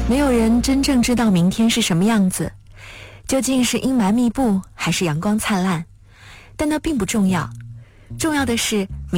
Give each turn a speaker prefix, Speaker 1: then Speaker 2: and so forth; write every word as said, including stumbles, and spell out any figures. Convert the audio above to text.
Speaker 1: 没有人真正知道明天是什么样子，究竟是阴霾密布还是阳光灿烂，但那并不重要，重要的是明